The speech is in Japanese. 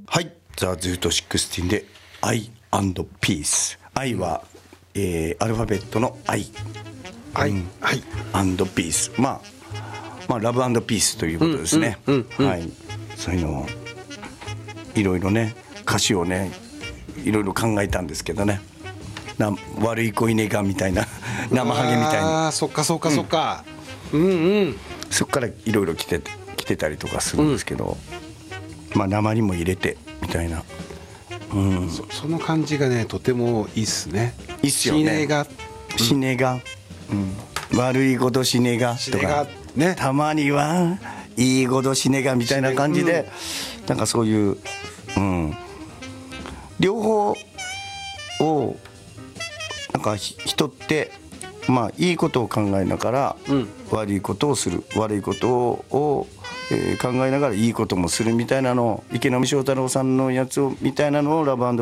はい、ザ・ズート16で愛&ピース。愛は、アルファベットの愛、 はい、 はい、ピース、まあラブ&ピースということですね。はい、そういうのをいろいろね、歌詞をねいろいろ考えたんですけどね、悪い子いねがみたいな生ハゲみたいな、 そっかそっかそっか、 そっからいろいろ来てたりとかするんですけど、まあ鉛も入れてみたいな、 その感じがねとてもいいっすね。 いいっすよね。死ねが、悪いこと死ねがとかね、 たまにはいいこと死ねがみたいな感じで、なんかそういう、両方をなんか人ってまあいいことを考えながら悪いことをする、悪いことを考えながらいいこともするみたいなのを、池波正太郎さんのやつをみたいなのをラブ